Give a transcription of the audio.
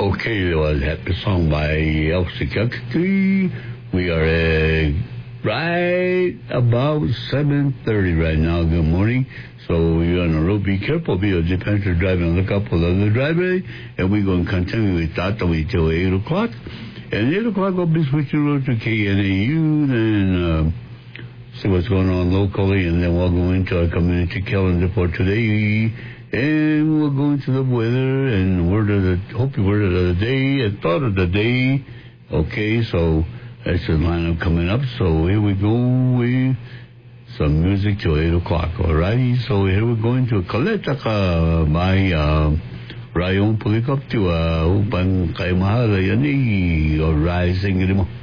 Okay, there was happy song by Elsie Kelsey. We are right about 7:30 right now. Good morning. So you're on the road. Be careful. Be a dependent driving. Look up for the driveway. And we're going to continue with that till 8 o'clock. And 8 o'clock, we'll be switching over to KNAU. Then see what's going on locally. And then we'll go into our community calendar for today. And we'll go into the weather and word of the day and thought of the day. Okay, so that's the lineup coming up. So here we go with some music till 8 o'clock. Alrighty, so here we're going to Kaletaka by Rayon Pulikoptiwa upang kay mahal yan o rising mo.